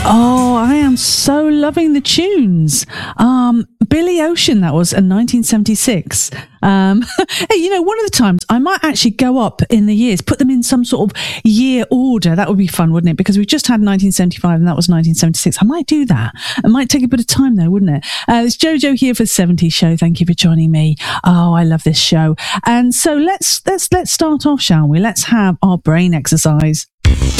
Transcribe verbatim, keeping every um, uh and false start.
Oh, I am so loving the tunes. Um, Billy Ocean, that was in nineteen seventy-six. Um, hey, you know, one of the times I might actually go up in the years, put them in some sort of year order. That would be fun, wouldn't it? Because we just had nineteen seventy-five and that was nineteen seventy-six. I might do that. It might take a bit of time though, wouldn't it? Uh, it's Jojo here for the seventies show. Thank you for joining me. Oh, I love this show. And so let's, let's, let's start off, shall we? Let's have our brain exercise.